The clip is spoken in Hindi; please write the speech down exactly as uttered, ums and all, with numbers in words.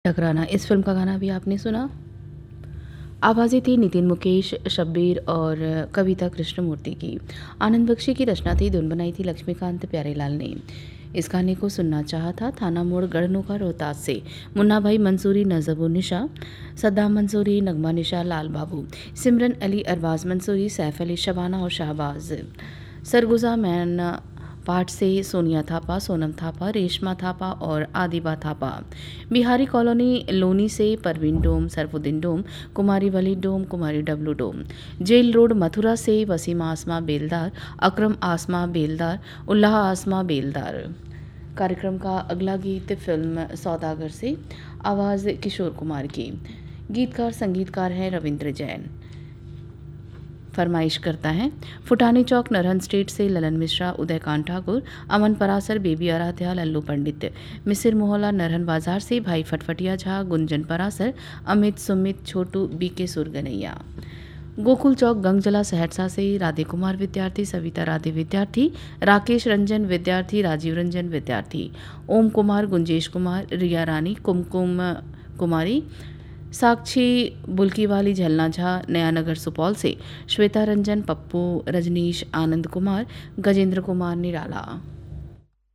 टकराना, इस फिल्म का गाना भी आपने सुना। आवाज़ें थी नितिन मुकेश, शब्बीर और कविता कृष्णमूर्ति की। आनंद बख्शी की रचना थी, धुन बनाई थी लक्ष्मीकांत प्यारेलाल ने। इस गाने को सुनना चाहा था थाना मोड़ गढ़नोका रोहतास से मुन्ना भाई मंसूरी, नजबो निशा, सद्दाम मंसूरी, नगमा निशा, लाल बाबू, सिमरन अली, अरबाज मंसूरी, सैफ अली, शबाना और शाहबाज। सरगुजा मैन पाठ से सोनिया थापा, सोनम थापा, रेशमा थापा और आदिबा थापा। बिहारी कॉलोनी लोनी से परवीन डोम, सरफुद्दीन डोम, कुमारी वली डोम, कुमारी डब्लू डोम। जेल रोड मथुरा से वसीमा आसमा बेलदार, अकरम आसमा बेलदार, उल्लाह आसमा बेलदार। कार्यक्रम का अगला गीत फिल्म सौदागर से, आवाज़ किशोर कुमार की। गीतकार संगीतकार हैं रविंद्र जैन। फरमाइश करता है फुटानी चौक नरहन स्ट्रीट से ललन मिश्रा, उदयकांत ठाकुर, अमन परासर, बेबी आराध्या, लल्लू पंडित। मिसिर मोहल्ला नरहन बाजार से भाई फटफटिया झा, गुंजन परासर, अमित, सुमित, छोटू, बीके सुरगनैया। गोकुल चौक गंगजला सहरसा से राधे कुमार विद्यार्थी, सविता राधे विद्यार्थी, राकेश रंजन विद्यार्थी, राजीव रंजन विद्यार्थी, ओम कुमार, गुंजेश कुमार, रिया रानी, कुमकुम कुमारी, साक्षी बुल्कीवाली, झलना झा, नयानगर सुपौल से श्वेता रंजन, पप्पू, रजनीश, आनंद कुमार, गजेंद्र कुमार निराला।